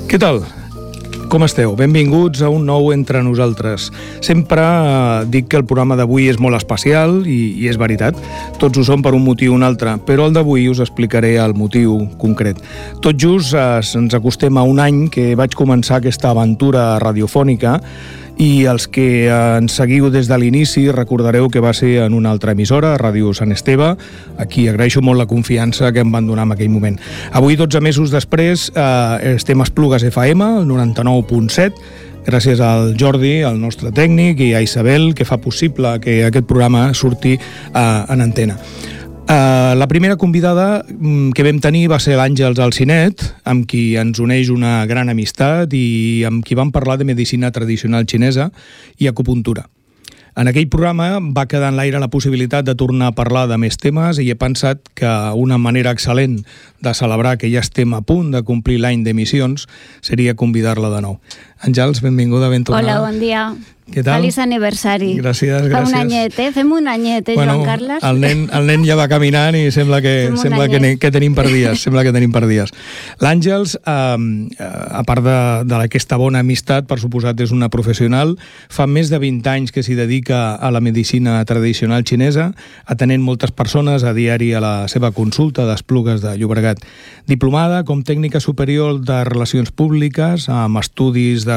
Què tal? Com esteu? Benvinguts a un nou Entre Nosaltres. Sempre dic que el programa d'avui és molt especial i és veritat. Tots ho són per un motiu o un altre, però el d'avui us explicaré el motiu concret. Tot just ens acostem a un any que vaig començar aquesta aventura radiofònica i els que ens seguiu des de l'inici recordareu que va ser en una altra emissora, Ràdio Sant Esteve. Aquí agraeixo molt la confiança que em van donar en aquell moment. Avui, 12 mesos després, estem a Esplugues FM, el 99.7, gràcies al Jordi, el nostre tècnic, i a Isabel, que fa possible que aquest programa surti en antena. La primera convidada que vam tenir va ser l'Àngels Alcinet, amb qui ens uneix una gran amistat i amb qui vam parlar de medicina tradicional xinesa i acupuntura. En aquell programa va quedar en l'aire la possibilitat de tornar a parlar de més temes i he pensat que una manera excel·lent de celebrar que ja estem a punt de complir l'any d'emissions seria convidar-la de nou. Àngels, benvinguda, ben tornada. Hola, bon dia. Què tal? Feliç aniversari. Gràcies, gràcies. Fa un anyet, Fem un anyet, Joan Carles? El nen ja va caminant i sembla que tenim per dies. Sembla que tenim per dies. L'Àngels, a part d'aquesta bona amistat, per suposat és una professional, fa més de 20 anys que s'hi dedica a la medicina tradicional xinesa, atenent moltes persones a diari a la seva consulta d'Esplugues de Llobregat. Diplomada com tècnica superior de Relacions Públiques, amb estudis